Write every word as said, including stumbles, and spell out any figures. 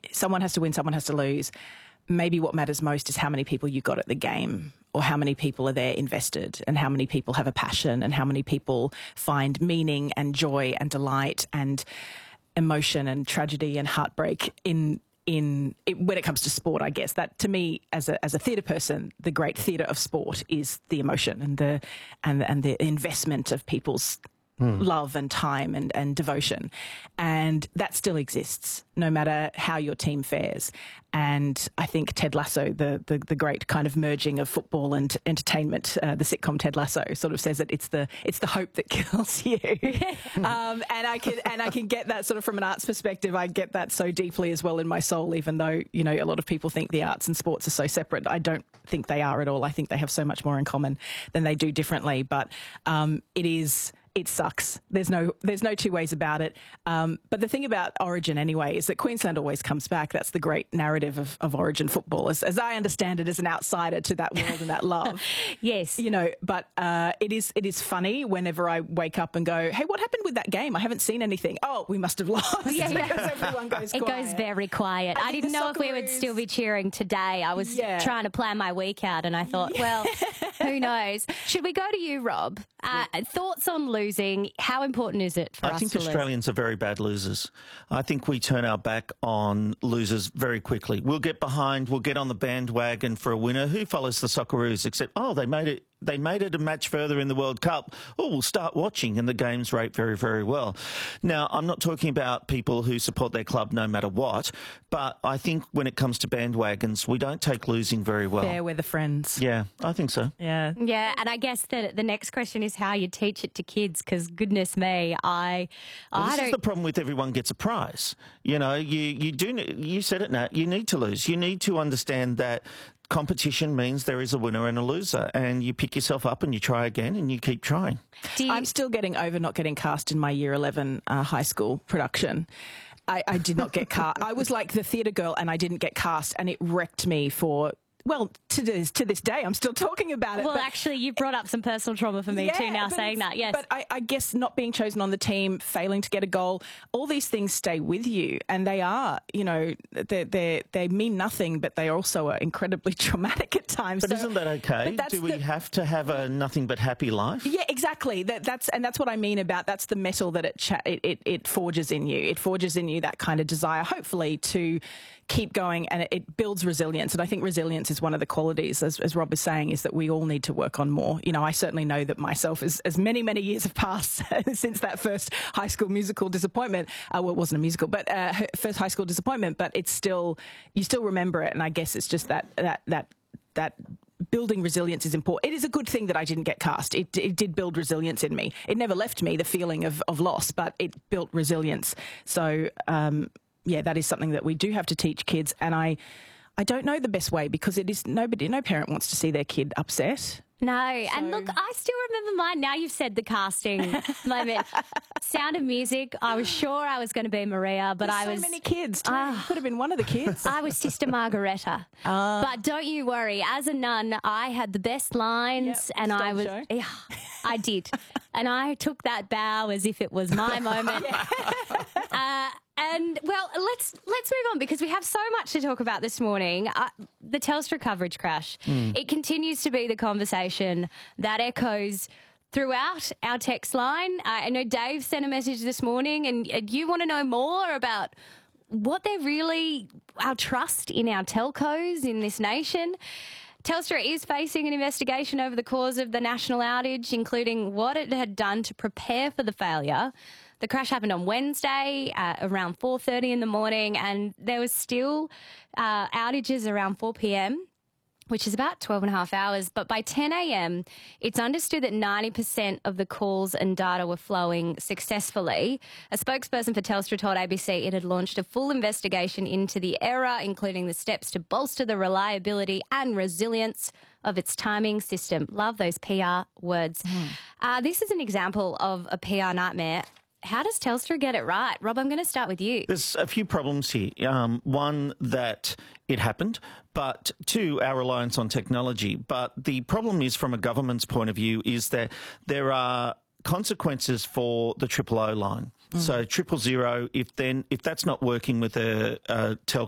someone has to win, someone has to lose. Maybe what matters most is how many people you got at the game, or how many people are there invested, and how many people have a passion, and how many people find meaning and joy and delight and emotion and tragedy and heartbreak in in it, when it comes to sport. I guess that, to me, as a as a theatre person, the great theatre of sport is the emotion and the and and the investment of people's Mm. love and time and, and devotion. And that still exists, no matter how your team fares. And I think Ted Lasso, the the, the great kind of merging of football and entertainment, uh, the sitcom Ted Lasso, sort of says that it's the it's the hope that kills you. um, and I can and I can get that sort of from an arts perspective. I get that so deeply as well in my soul, even though, you know, a lot of people think the arts and sports are so separate. I don't think they are at all. I think they have so much more in common than they do differently. But um, it is... It sucks. There's no there's no two ways about it. Um, but the thing about Origin, anyway, is that Queensland always comes back. That's the great narrative of, of Origin football, as, as I understand it, as an outsider to that world and that love. Yes. You know, but uh, it is it is funny whenever I wake up and go, hey, what happened with that game? I haven't seen anything. Oh, we must have lost. Yeah, yeah. Because everyone goes It quiet. goes very quiet. I, I didn't know if we would still be cheering today. I was yeah. trying to plan my week out, and I thought, yeah. well, who knows? Should we go to you, Rob? Uh, yeah. Thoughts on losing? How important is it for I us think to Australians lose? are very bad losers. I think we turn our back on losers very quickly. We'll get behind, we'll get on the bandwagon for a winner. Who follows the Socceroos except, oh, they made it they made it a match further in the World Cup. Oh, we'll start watching, and the games rate very, very well. Now, I'm not talking about people who support their club no matter what, but I think when it comes to bandwagons, we don't take losing very well. Fair weather friends. Yeah, I think so. Yeah. Yeah, and I guess the the next question is how you teach it to kids, because goodness me, I, well, I this don't... is the problem with everyone gets a prize. You know, you, you do, you said it, Nat, you need to lose. You need to understand that competition means there is a winner and a loser, and you pick yourself up and you try again and you keep trying. You... I'm still getting over not getting cast in my year eleven uh, high school production. I, I did not get cast. I was like the theatre girl, and I didn't get cast, and it wrecked me for... Well, to this, to this day, I'm still talking about it. Well, but, actually, you brought up some personal trauma for me yeah, too now saying that, yes. But I, I guess not being chosen on the team, failing to get a goal, all these things stay with you, and they are, you know, they they they mean nothing, but they also are incredibly traumatic at times. But so, isn't that okay? Do we the, have to have a nothing but happy life? Yeah, exactly. That, that's and that's what I mean about that's the metal that it, cha- it it it forges in you. It forges in you that kind of desire, hopefully, to keep going, and it, it builds resilience. And I think resilience is one of the qualities, as, as Rob was saying, is that we all need to work on more. You know, I certainly know that myself, as, as many, many years have passed since that first High School Musical disappointment. Uh, well, it wasn't a musical, but uh, first high school disappointment. But it's still, you still remember it, and I guess it's just that that that that. Building resilience is important. It is a good thing that I didn't get cast. It, it did build resilience in me. It never left me the feeling of, of loss, but it built resilience. So, um, yeah, that is something that we do have to teach kids. And I, I don't know the best way, because it is nobody, no parent wants to see their kid upset. No, so. And look, I still remember mine. Now you've said the casting moment. Sound of Music. I was sure I was going to be Maria, but There's I so was many kids. Too. Uh, could have been one of the kids. I was Sister Margareta. Uh, but don't you worry. As a nun, I had the best lines, yep, and I was. Show. Yeah, I did, and I took that bow as if it was my moment. uh, And, well, let's let's move on, because we have so much to talk about this morning. Uh, the Telstra coverage crash. Mm. It continues to be the conversation that echoes throughout our text line. Uh, I know Dave sent a message this morning, and, and you want to know more about what they're really, our trust in our telcos in this nation. Telstra is facing an investigation over the cause of the national outage, including what it had done to prepare for the failure. The crash happened on Wednesday uh, around four thirty in the morning, and there was still uh, outages around four p.m, which is about twelve and a half hours. But by ten a.m, it's understood that ninety percent of the calls and data were flowing successfully. A spokesperson for Telstra told A B C it had launched a full investigation into the error, including the steps to bolster the reliability and resilience of its timing system. Love those P R words. Mm. Uh, this is an example of a P R nightmare. How does Telstra get it right? Rob, I'm going to start with you. There's a few problems here. Um, one, that it happened, but two, our reliance on technology. But the problem is, from a government's point of view, is that there are consequences for the triple O line. Mm. So triple zero, if then if that's not working with a, a telco